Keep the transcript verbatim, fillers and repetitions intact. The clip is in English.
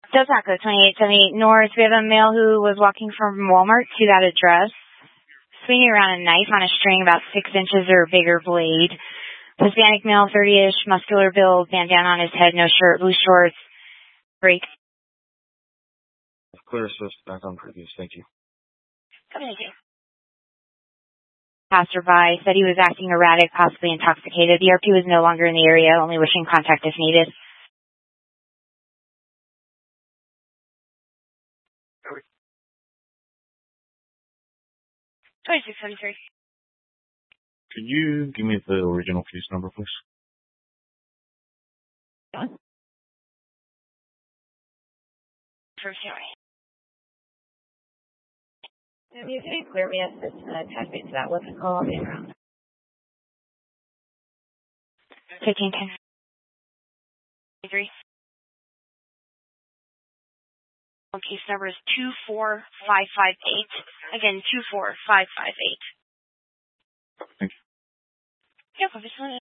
Del Taco, twenty-eight seventy-eight North. We have a male who was walking from Walmart to that address, swinging around a knife on a string about six inches or bigger blade. Hispanic male, thirty-ish, muscular build, bandana on his head, no shirt, blue shorts, break. Clear assist back on previous. Thank you. Thank you. Passerby said he was acting erratic, possibly intoxicated. The R P was no longer in the area, only wishing contact if needed. twenty-six seventy-three. Could you give me the original case number, please? Done. First hearing. If you can clear me up this uh, tag me to that, what's it called? fifteen ten. three. Case number is two four five five eight. Again, two four five five eight. Thank you. Yeah, obviously.